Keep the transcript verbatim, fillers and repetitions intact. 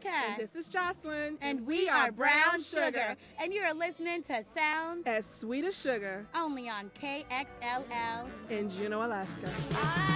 podcast. And this is Jocelyn. And we, we are Brown Sugar. Sugar. And you're listening to Sounds as Sweet as Sugar. Only on K X L L in Juneau, Alaska. I